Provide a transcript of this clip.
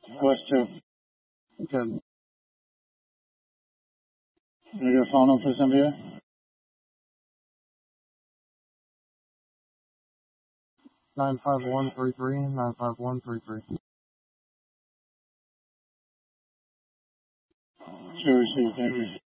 West 2. Good. Can I get a phone number for this MVA? 95133, 95133. Sure, received. Thank you.